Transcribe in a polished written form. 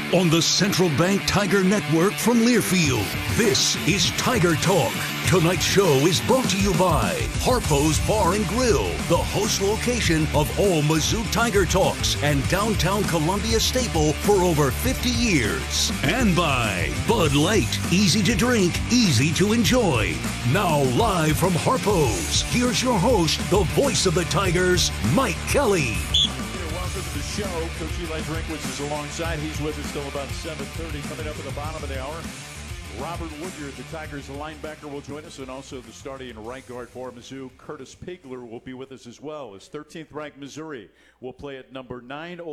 on the Central Bank Tiger Network from Learfield. This is Tiger Talk. Tonight's show is brought to you by Harpo's Bar and Grill, the host location of all Mizzou Tiger Talks and downtown Columbia staple for over 50 years. And by Bud Light, easy to drink, easy to enjoy. Now live from Harpo's, here's your host, the voice of the Tigers, Mike Kelly. Welcome to the show. Coach Eli Drinkwitz is alongside. He's with us till about 7:30. Coming up at the bottom of the hour, Robert Woodyard, the Tigers linebacker, will join us, and also the starting right guard for Mizzou, Curtis Pigler, will be with us as well. As 13th-ranked Missouri will play at number 9.